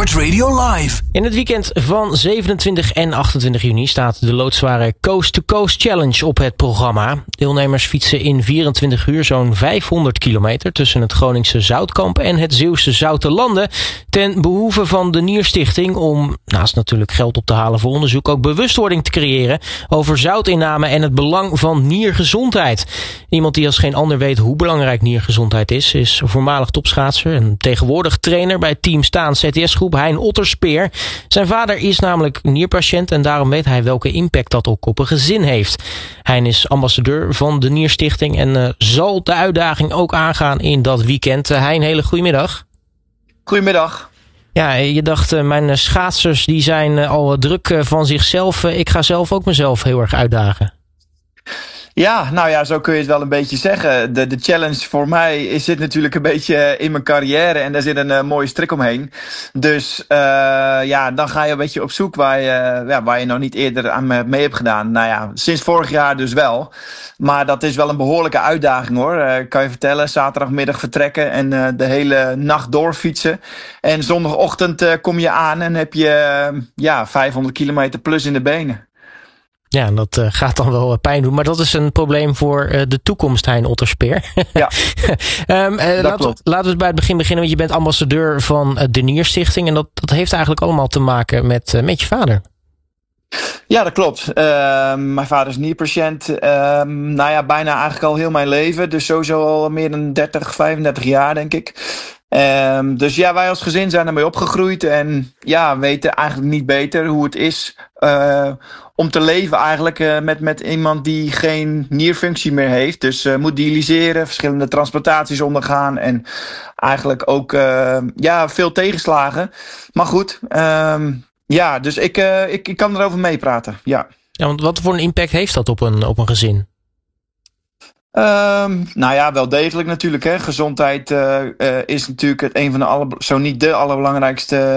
Sports Radio Live. In het weekend van 27 en 28 juni staat de loodzware Coast to Coast Challenge op het programma. Deelnemers fietsen in 24 uur zo'n 500 kilometer tussen het Groningse Zoutkamp en het Zeeuwse Zoutelanden ten behoeve van de Nierstichting om, naast natuurlijk geld op te halen voor onderzoek, ook bewustwording te creëren over zoutinname en het belang van niergezondheid. Iemand die als geen ander weet hoe belangrijk niergezondheid is voormalig topschaatser en tegenwoordig trainer bij Team Staan CTS-groep Hein Otterspeer. Zijn vader is namelijk nierpatiënt en daarom weet hij welke impact dat ook op een gezin heeft. Hein is ambassadeur van de Nierstichting en zal de uitdaging ook aangaan in dat weekend. Hein, hele goedemiddag. Goedemiddag. Ja, je dacht, mijn schaatsers die zijn al druk van zichzelf. Ik ga zelf ook mezelf heel erg uitdagen. Ja, nou ja, zo kun je het wel een beetje zeggen. De challenge voor mij zit natuurlijk een beetje in mijn carrière en daar zit een mooie strik omheen. Dus dan ga je een beetje op zoek waar je nog niet eerder aan mee hebt gedaan. Nou ja, sinds vorig jaar dus wel. Maar dat is wel een behoorlijke uitdaging hoor. Kan je vertellen, zaterdagmiddag vertrekken en de hele nacht doorfietsen. En zondagochtend kom je aan en heb je 500 kilometer plus in de benen. Ja, en dat gaat dan wel pijn doen. Maar dat is een probleem voor de toekomst, Hein Otterspeer. Ja, laten we het bij het begin beginnen. Want je bent ambassadeur van de Nierstichting. En dat heeft eigenlijk allemaal te maken met je vader. Ja, dat klopt. Mijn vader is nierpatiënt. Bijna eigenlijk al heel mijn leven. Dus sowieso al meer dan 35 jaar, denk ik. Dus ja, wij als gezin zijn ermee opgegroeid. En ja, weten eigenlijk niet beter hoe het is om te leven eigenlijk met iemand die geen nierfunctie meer heeft. Dus moet dialyseren, verschillende transplantaties ondergaan. En eigenlijk ook veel tegenslagen. Maar goed, dus ik kan erover meepraten, ja. Ja, want wat voor een impact heeft dat op een gezin? Wel degelijk natuurlijk. Hè. Gezondheid is natuurlijk een van zo niet de allerbelangrijkste